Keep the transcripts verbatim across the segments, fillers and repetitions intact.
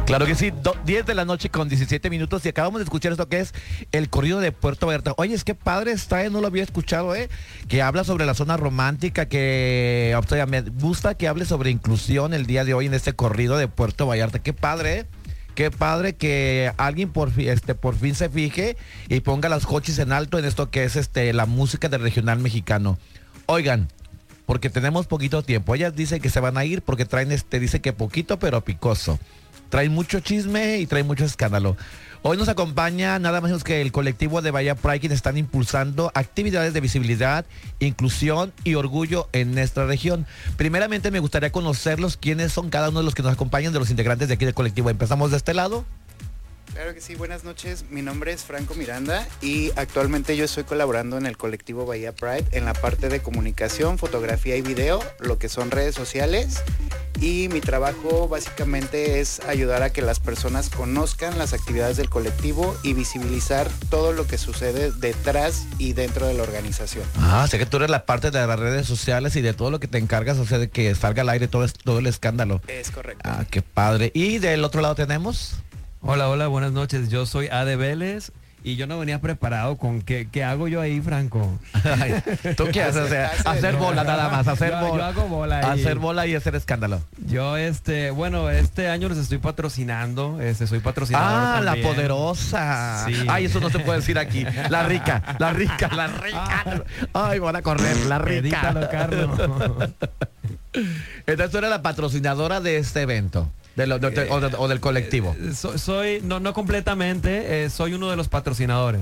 Claro que sí, do, diez de la noche con diecisiete minutos y acabamos de escuchar esto que es el corrido de Puerto Vallarta. Oye, es que padre está, eh, no lo había escuchado, ¿eh? Que habla sobre la zona romántica, que, o sea, me gusta que hable sobre inclusión el día de hoy en este corrido de Puerto Vallarta. Qué padre, ¿eh? Qué padre que alguien por, fi- este, por fin se fije y ponga las cochis en alto en esto que es este, la música del regional mexicano. Oigan, porque tenemos poquito tiempo. Ellas dicen que se van a ir porque traen, este, dice que poquito pero picoso. Traen mucho chisme y traen mucho escándalo. Hoy nos acompaña nada menos que el colectivo de Bahía Pride, quienes están impulsando actividades de visibilidad, inclusión y orgullo en nuestra región. Primeramente me gustaría conocerlos, quiénes son cada uno de los que nos acompañan, de los integrantes de aquí del colectivo. Empezamos de este lado. Claro que sí, buenas noches. Mi nombre es Franco Miranda y actualmente yo estoy colaborando en el colectivo Bahía Pride en la parte de comunicación, fotografía y video, lo que son redes sociales. Y mi trabajo básicamente es ayudar a que las personas conozcan las actividades del colectivo y visibilizar todo lo que sucede detrás y dentro de la organización. Ah, sé que tú eres la parte de las redes sociales y de todo lo que te encargas, o sea, de que salga al aire todo, es- todo el escándalo. Es correcto. Ah, qué padre. Y del otro lado tenemos... Hola, hola, buenas noches. Yo soy Ade Vélez y yo no venía preparado con qué, qué hago yo ahí, Franco. Ay, ¿tú qué haces? O sea, Hace- hacer no, bola no, nada más, hacer yo- bola. yo hago bola ahí. Hacer bola y hacer escándalo. Yo, este, bueno, este año les estoy patrocinando, este, soy patrocinador Ah, la también. poderosa. Sí. Ay, eso no se puede decir aquí. La rica, la rica, la rica. Ay, van a correr, la rica. Edítalo, Carlos. Entonces tú eres la patrocinadora de este evento, de lo- de- de- o, de- o del colectivo. Eh, so- soy, no, no completamente, eh, soy uno de los patrocinadores.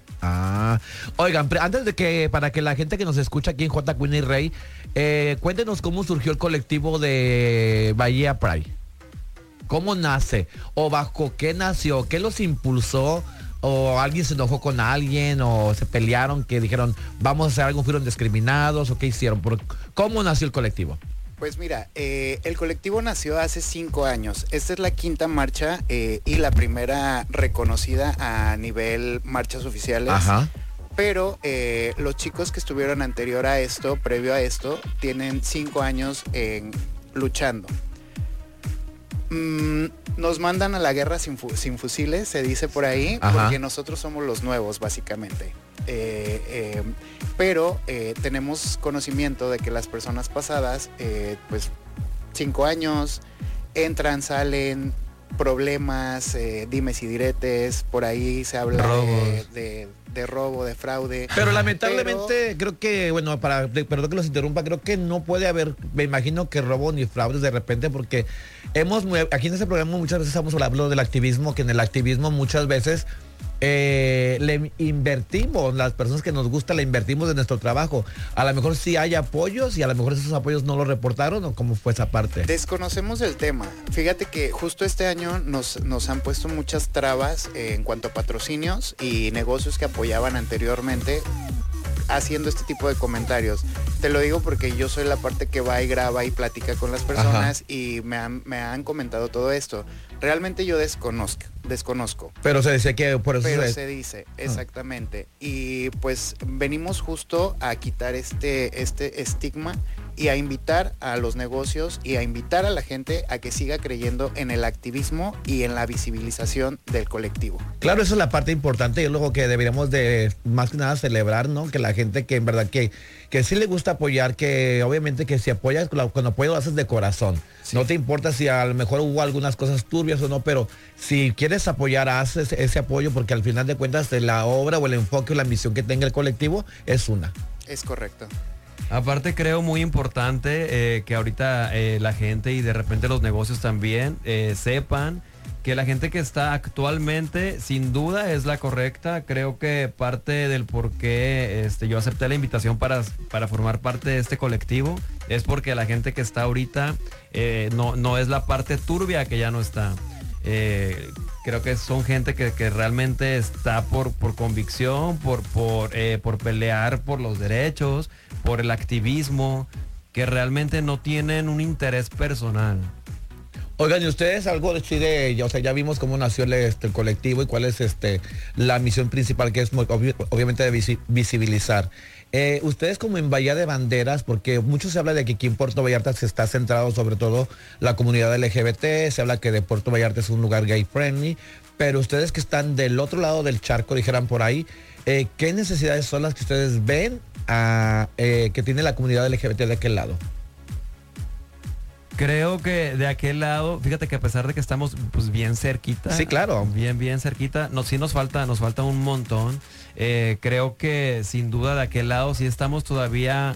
Ah, oigan, pre- antes de que, para que la gente que nos escucha aquí en J. Queen y Rey, eh, cuéntenos cómo surgió el colectivo de Bahía Pride. ¿Cómo nace? ¿O bajo qué nació? ¿Qué los impulsó? ¿O alguien se enojó con alguien? ¿O se pelearon? Que dijeron, vamos a hacer algo, fueron discriminados? ¿O qué hicieron? Por- ¿Cómo nació el colectivo? Pues mira, eh, el colectivo nació hace cinco años. Esta es la quinta marcha eh, y la primera reconocida a nivel marchas oficiales. Ajá. Pero eh, los chicos que estuvieron anterior a esto, previo a esto, tienen cinco años en, luchando. Mm, nos mandan a la guerra sin, fu- sin fusiles, se dice por ahí, Ajá. porque nosotros somos los nuevos, básicamente. Eh, eh, pero eh, tenemos conocimiento de que las personas pasadas, eh, pues cinco años, entran, salen, problemas, eh, dimes y diretes, por ahí se habla de, Robos. de, de robo, de fraude. Pero lamentablemente creo que, bueno, para, de- perdón que los interrumpa, creo que no puede haber, me imagino que robo ni fraudes de repente, porque hemos, mu- aquí en este programa muchas veces estamos hablando del activismo, que en el activismo muchas veces eh, le invertimos, las personas que nos gusta le invertimos de nuestro trabajo. A lo mejor sí hay apoyos y a lo mejor esos apoyos no los reportaron, o cómo fue esa parte. Desconocemos el tema. Fíjate que justo este año nos, nos han puesto muchas trabas eh, en cuanto a patrocinios y negocios que apoyaban anteriormente haciendo este tipo de comentarios. Te lo digo porque yo soy la parte que va y graba y platica con las personas y me han, me han comentado todo esto. Realmente yo desconozco, desconozco. Pero se decía que por eso Pero se- se dice, exactamente. Y pues venimos justo a quitar este, este estigma y a invitar a los negocios y a invitar a la gente a que siga creyendo en el activismo y en la visibilización del colectivo. Claro, eso es la parte importante y es lo que deberíamos de más que nada celebrar, ¿no? Que la gente que en verdad que, que sí le gusta apoyar, que obviamente que si apoyas, con apoyo lo haces de corazón. Sí. No te importa si a lo mejor hubo algunas cosas turbias o no, pero si quieres apoyar, haces ese apoyo porque al final de cuentas de la obra o el enfoque o la misión que tenga el colectivo es una. Es correcto. Aparte creo muy importante eh, que ahorita eh, la gente y de repente los negocios también eh, sepan que la gente que está actualmente sin duda es la correcta. Creo que parte del por qué este, yo acepté la invitación para, para formar parte de este colectivo es porque la gente que está ahorita eh, no, no es la parte turbia que ya no está. Eh, creo que son gente que, que realmente está por, por convicción, por, por, eh, por pelear por los derechos, por el activismo, que realmente no tienen un interés personal. Oigan, ¿y ustedes algo decide, ya, o sea, ya vimos cómo nació el, este, el colectivo y cuál es este la misión principal, que es muy obvi- obviamente de visi- visibilizar? Eh, ustedes como en Bahía de Banderas, porque mucho se habla de que aquí en Puerto Vallarta se está centrado sobre todo la comunidad L G B T, se habla que de Puerto Vallarta es un lugar gay friendly, pero ustedes que están del otro lado del charco, dijeran por ahí, eh, ¿qué necesidades son las que ustedes ven a, eh, que tiene la comunidad L G B T de aquel lado? Creo que de aquel lado, fíjate que a pesar de que estamos pues bien cerquita. Sí, claro. Bien, bien cerquita. No, sí nos falta, nos falta un montón. Eh, creo que sin duda de aquel lado sí estamos todavía.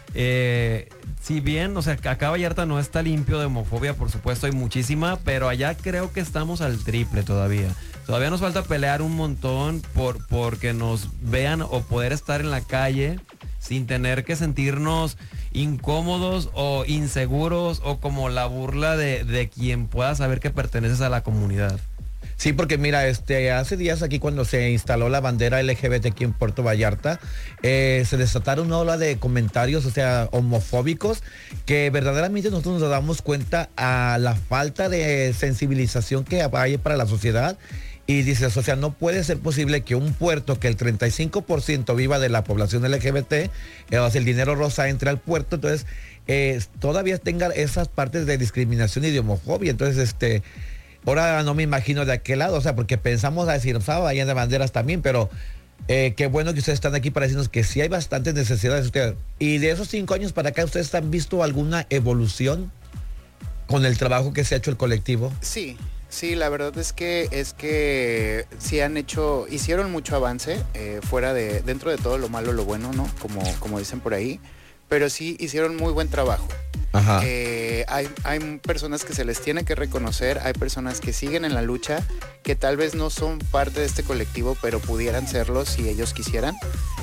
Eh, si bien, o sea, acá Vallarta no está limpio de homofobia, por supuesto, hay muchísima, pero allá creo que estamos al triple todavía. Todavía nos falta pelear un montón por porque nos vean o poder estar en la calle sin tener que sentirnos incómodos o inseguros o como la burla de, de quien pueda saber que perteneces a la comunidad. Sí, porque mira, este, hace días aquí cuando se instaló la bandera L G B T aquí en Puerto Vallarta, eh, se desataron una ola de comentarios, o sea, homofóbicos, que verdaderamente nosotros nos damos cuenta a la falta de sensibilización que hay para la sociedad. Y dices, o sea, no puede ser posible que un puerto que el treinta y cinco por ciento viva de la población L G B T, eh, o sea, el dinero rosa entre al puerto, entonces eh, todavía tenga esas partes de discriminación y de homofobia. Entonces, este, ahora no me imagino de aquel lado, o sea, porque pensamos a decir, o sea, vayan de banderas también, pero eh, qué bueno que ustedes están aquí para decirnos que sí hay bastantes necesidades. Ustedes. Y de esos cinco años para acá, ¿ustedes han visto alguna evolución con el trabajo que se ha hecho el colectivo? Sí. Sí, la verdad es que es que sí han hecho, hicieron mucho avance, eh, fuera de, dentro de todo lo malo, lo bueno, ¿no? Como, como dicen por ahí, pero sí hicieron muy buen trabajo. Ajá. Eh, hay, hay personas que se les tiene que reconocer, hay personas que siguen en la lucha, que tal vez no son parte de este colectivo, pero pudieran serlo si ellos quisieran.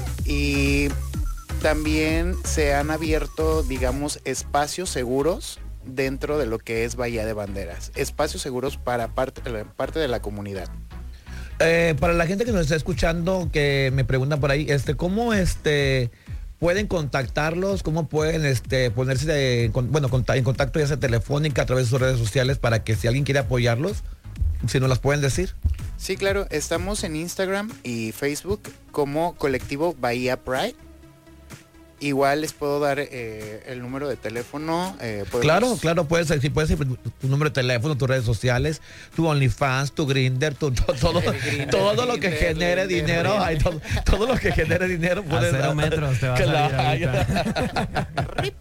Y también se han abierto, digamos, espacios seguros dentro de lo que es Bahía de Banderas, espacios seguros para parte, parte de la comunidad. Eh, para la gente que nos está escuchando, que me preguntan por ahí, este, ¿cómo este pueden contactarlos? ¿Cómo pueden este ponerse de, bueno, en contacto ya sea telefónica a través de sus redes sociales para que si alguien quiere apoyarlos, si nos las pueden decir? Sí, claro, estamos en Instagram y Facebook como Colectivo Bahía Pride. Igual les puedo dar eh, el número de teléfono. Eh, podemos... Claro, claro, puedes decir, puedes decir tu número de teléfono, tus redes sociales, tu OnlyFans, tu Grindr, tu, tu, todo, Grindr, todo lo que Grindr, genere Grindr, dinero, Grindr. Ay, todo, todo lo que genere dinero. A cero dar. Metros te va a salir.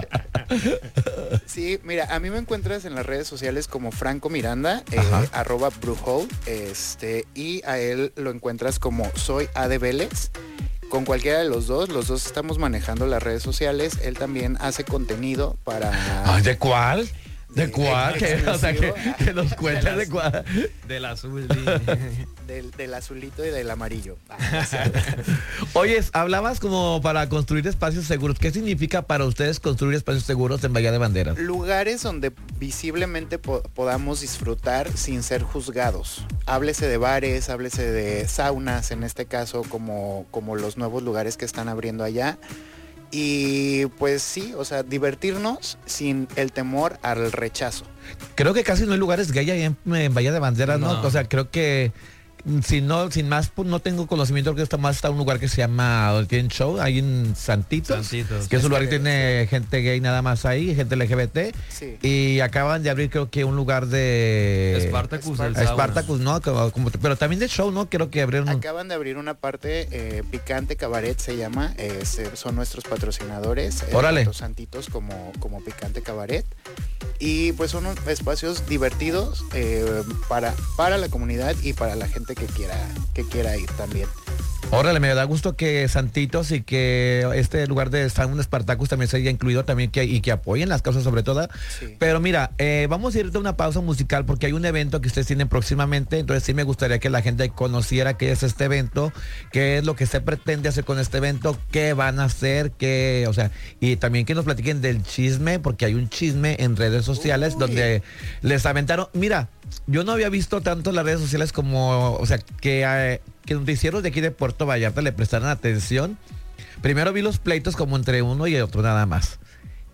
Sí, mira, a mí me encuentras en las redes sociales como Franco Miranda, eh, arroba Brujo, este, y a él lo encuentras como Soy A de Vélez. Con cualquiera de los dos, los dos estamos manejando las redes sociales. Él también hace contenido para... Ay, ¿de cuál? ¿De, ¿De cuál? Que, o sea, que, que nos cuentes de, de cuál. Del azul. del, del azulito y del amarillo. Oyes, hablabas como para construir espacios seguros. ¿Qué significa para ustedes construir espacios seguros en Bahía de Banderas? Lugares donde visiblemente po- podamos disfrutar sin ser juzgados. Háblese de bares, háblese de saunas, en este caso, como, como los nuevos lugares que están abriendo allá. Y pues sí, o sea, divertirnos sin el temor al rechazo. Creo que casi no hay lugares gay ahí en, en Bahía de Banderas, ¿no? ¿no? O sea, creo que si no, sin más, pues, no tengo conocimiento, que está más está un lugar que se llama tienen show ahí en Santitos, Santitos. que es un lugar que tiene gente gay nada más ahí, gente L G B T, sí. Y acaban de abrir creo que un lugar de Spartacus, Spartacus, ¿no? Como, como, pero también de show, ¿no? Creo que abrieron. Acaban de abrir una parte, eh, Picante Cabaret se llama, eh, son nuestros patrocinadores, eh, Órale. tanto Santitos como, como Picante Cabaret. Y pues son espacios divertidos eh, para, para la comunidad y para la gente que quiera, que quiera ir también. Órale, me da gusto que Santitos y que este lugar de Sound Spartacus también se haya incluido también que, y que apoyen las causas sobre todo. Sí. Pero mira, eh, vamos a ir de una pausa musical porque hay un evento que ustedes tienen próximamente, entonces sí me gustaría que la gente conociera qué es este evento, qué es lo que se pretende hacer con este evento, qué van a hacer, qué, o sea, y también que nos platiquen del chisme, porque hay un chisme en redes sociales. Uy. Donde les aventaron, mira, yo no había visto tanto las redes sociales como, o sea, que, eh, que noticieros de aquí de Puerto Vallarta le prestaron atención. Primero vi los pleitos como entre uno y el otro nada más.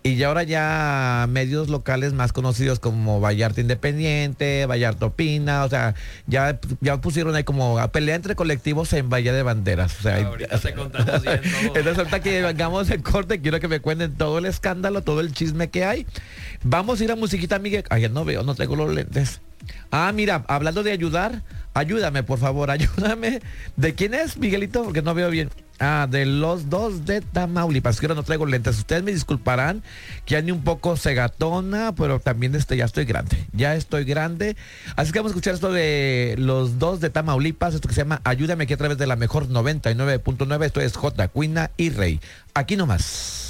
Y ya ahora ya medios locales más conocidos como Vallarta Independiente, Vallarta Opina, o sea, ya, ya pusieron ahí como a pelea entre colectivos en Bahía de Banderas. O sea, ahorita te contamos bien todo. entonces ahorita que vengamos en corte, quiero que me cuenten todo el escándalo, todo el chisme que hay. Vamos a ir a musiquita, Miguel. Ay, ya no veo, no tengo los lentes. Ah, mira, hablando de ayudar, ayúdame, por favor, ayúdame. ¿De quién es, Miguelito? Porque no veo bien. Ah, de los dos de Tamaulipas, que ahora no traigo lentes. Ustedes me disculparán que ande un poco cegatona, pero también este, ya estoy grande. Ya estoy grande. Así que vamos a escuchar esto de los dos de Tamaulipas, esto que se llama Ayúdame, aquí a través de la mejor noventa y nueve punto nueve. Esto es J, Cuina y Rey. Aquí nomás.